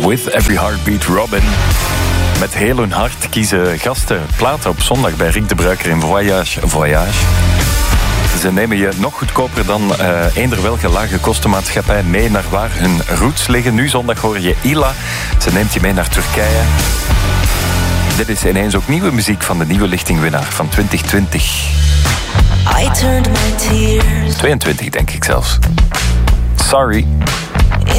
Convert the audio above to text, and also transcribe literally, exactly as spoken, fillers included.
With Every Heartbeat Robin. Met heel hun hart kiezen gasten platen op zondag bij Rick de Bruiker in Voyage Voyage. Ze nemen je nog goedkoper dan uh, eender welke lage kostenmaatschappij mee naar waar hun roots liggen. Nu zondag hoor je Ila. Ze neemt je mee naar Turkije. Dit is ineens ook nieuwe muziek van de nieuwe lichtingwinnaar van twintig twintig. I turned my tears. tweeëntwintig denk ik zelfs. Sorry.